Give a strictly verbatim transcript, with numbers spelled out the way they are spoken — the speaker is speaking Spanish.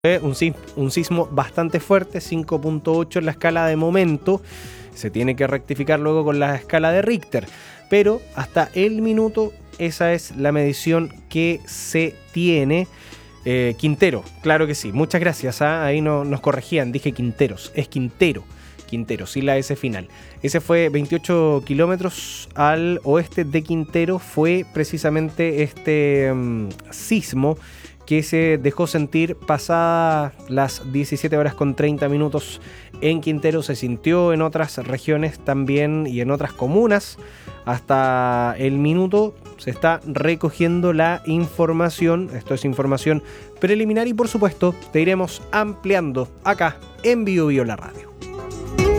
Fue un, sis- un sismo bastante fuerte, cinco punto ocho en la escala de momento. Se tiene que rectificar luego con la escala de Richter. Pero hasta el minuto esa es la medición que se tiene. Eh, Quintero, claro que sí. Muchas gracias. ¿ah? Ahí no, nos corregían. Dije Quinteros. Es Quintero. Quintero, sí, la S final. Ese fue veintiocho kilómetros al oeste de Quintero. Fue precisamente este um, sismo que se dejó sentir pasadas las diecisiete horas con treinta minutos en Quintero. Se sintió en otras regiones también y en otras comunas. Hasta el minuto se está recogiendo la información. Esto es información preliminar y por supuesto te iremos ampliando acá en Bio Bio la Radio.